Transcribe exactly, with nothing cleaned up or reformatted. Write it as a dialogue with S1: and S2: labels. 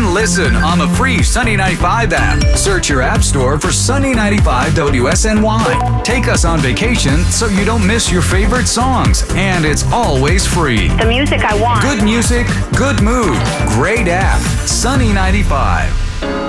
S1: and listen on the free Sunny ninety-five app. Search your app store for Sunny ninety-five W S N Y. Take us on vacation so you don't miss your favorite songs, and it's always free.
S2: The music I want.
S1: Good music, good mood, great app. Sunny ninety-five.